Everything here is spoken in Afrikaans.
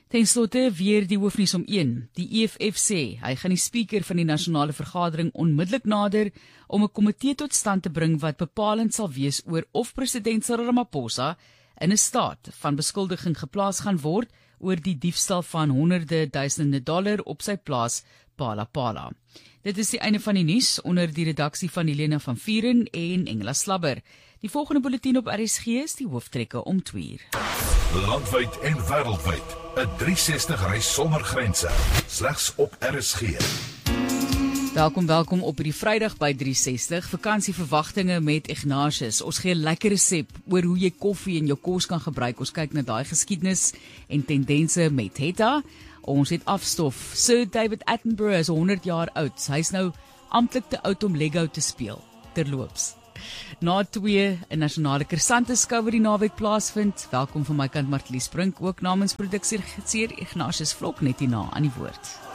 Ten slotte weer die hoofnuus om 1. Die EFF sê hy gaan die speaker van die nasionale vergadering onmiddellik nader om 'n komitee tot stand te bring wat bepalend sal wees oor of president Cyril Ramaphosa in 'n staat van beskuldiging geplaas gaan word oor die diefstal van honderde duisende dollar op sy plaas Palapala. Dit is die einde van die nuus onder die redaksie van Helena van Vuren en Engela Slabber. Die volgende bulletin op RSG is die hooftrekke om 2:00. Landwyd en wêreldwyd, 'n 360 reis sonder grense, slegs op RSG. Welkom op die Vrydag by 360, vakansieverwagtinge met Ignatius. Ons gee 'n lekker resep oor hoe jy koffie in jou kos kan gebruik. Ons kyk na daai geskiedenis en tendense met Hetta. Ons het afstof. Sir David Attenborough is 100 jaar oud. Hy's nou amptelik te oud om Lego te speel. Terloops. Na 2, 'n nasionale kersanteskou wat die naweek plaasvind. Welkom van my kant Martlies Brink, ook namens produksieregisseur Ignatius Vlok net hierna aan die woord.